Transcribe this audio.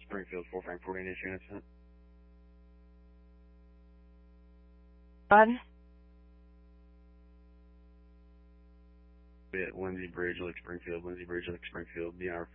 Springfield, 4 Frank 14 inch units. Rod? Lindsay Bridge, Lake Springfield, DNR